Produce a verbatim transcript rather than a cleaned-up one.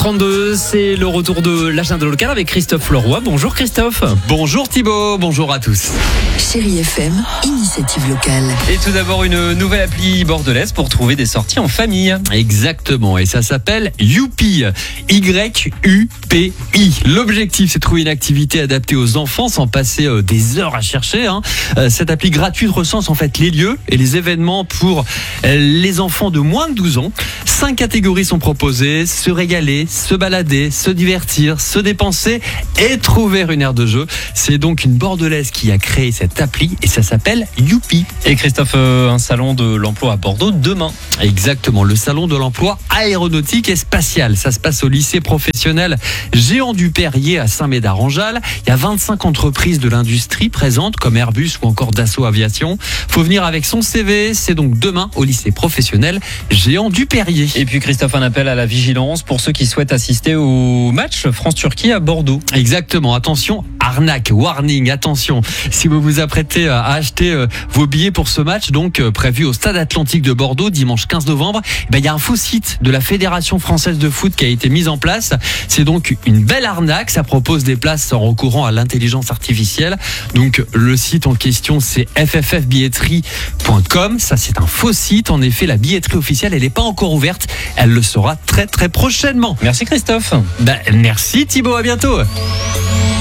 trente-deux, c'est le retour de l'agenda local avec Christophe Leroy. Bonjour Christophe. Bonjour Thibaut, bonjour à tous. Chérie F M, initiative locale. Et tout d'abord une nouvelle appli bordelaise pour trouver des sorties en famille. Exactement, et ça s'appelle Youpi, Y U P I. L'objectif, c'est de trouver une activité adaptée aux enfants sans passer euh, des heures à chercher. Hein. Euh, cette appli gratuite recense en fait les lieux et les événements pour euh, les enfants de moins de douze ans. Cinq catégories sont proposées: se régaler, se balader, se divertir, se dépenser et trouver une aire de jeu. C'est donc une bordelaise qui a créé cette appli et ça s'appelle Youpi. Et Christophe, euh, un salon de l'emploi à Bordeaux demain. Exactement, le salon de l'emploi aéronautique et spatial. Ça se passe au lycée professionnel Géant du Perrier à Saint-Médard-en-Jalles. Il y a vingt-cinq entreprises de l'industrie présentes comme Airbus ou encore Dassault Aviation. Faut venir avec son C V. C'est donc demain au lycée professionnel Géant du Perrier. Et puis Christophe, un appel à la vigilance pour ceux qui souhaitent assister au match France-Turquie à Bordeaux. Exactement, attention, arnaque, warning, attention. Si vous vous apprêtez à acheter vos billets pour ce match, donc prévu au Stade Atlantique de Bordeaux dimanche quinze novembre, ben, il y a un faux site de la Fédération Française de Foot qui a été mis en place. C'est donc une belle arnaque, ça propose des places en recourant à l'intelligence artificielle. Donc le site en question, c'est f f f billetterie point com. Ça, c'est un faux site. En effet, la billetterie officielle, elle n'est pas encore ouverte. Elle le sera très très prochainement. Merci Christophe. Ben, merci Thibaut, à bientôt.